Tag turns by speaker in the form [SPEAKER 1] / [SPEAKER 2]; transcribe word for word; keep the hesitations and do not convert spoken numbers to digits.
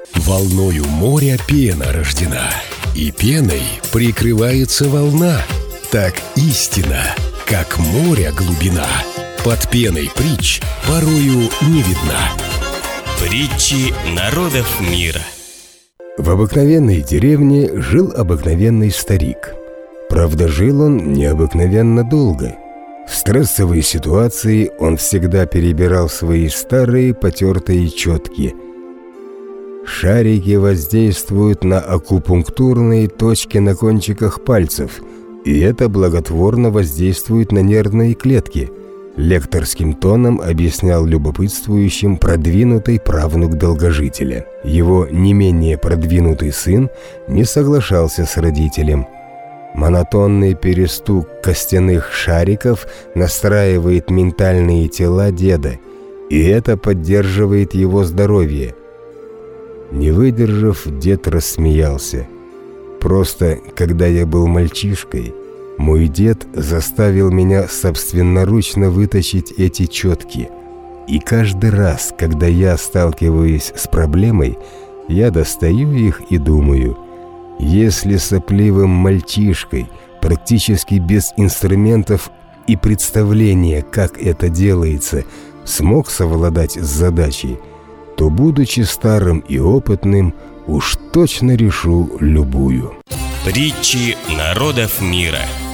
[SPEAKER 1] Волною моря пена рождена, и пеной прикрывается волна. Так истина, как море глубина, под пеной притч порою не видна.
[SPEAKER 2] Притчи народов мира.
[SPEAKER 3] В обыкновенной деревне жил обыкновенный старик. Правда, жил он необыкновенно долго. В стрессовой ситуации он всегда перебирал свои старые потертые четки. Шарики воздействуют на акупунктурные точки на кончиках пальцев, и это благотворно воздействует на нервные клетки, лекторским тоном объяснял любопытствующим продвинутый правнук долгожителя. Его не менее продвинутый сын не соглашался с родителем. Монотонный перестук костяных шариков настраивает ментальные тела деда, и это поддерживает его здоровье. Не выдержав, дед рассмеялся. Просто, когда я был мальчишкой, мой дед заставил меня собственноручно вытащить эти четки. И каждый раз, когда я сталкиваюсь с проблемой, я достаю их и думаю: если сопливым мальчишкой, практически без инструментов и представления, как это делается, смог совладать с задачей, то, будучи старым и опытным, уж точно решу любую.
[SPEAKER 2] Притчи народов мира.